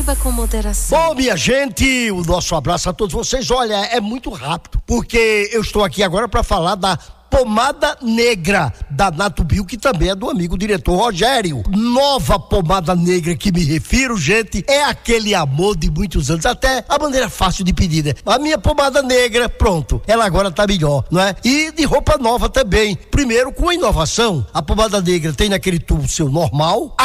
Beba com moderação. Bom, minha gente, o nosso abraço a todos vocês. Olha, é muito rápido, porque eu estou aqui agora para falar da pomada negra da Natubio, que também é do amigo diretor Rogério. Nova pomada negra que me refiro, gente, é aquele amor de muitos anos, até a maneira fácil de pedir, né? A minha pomada negra, pronto, ela agora tá melhor, não é? E de roupa nova também. Primeiro, com a inovação, a pomada negra tem naquele tubo seu normal,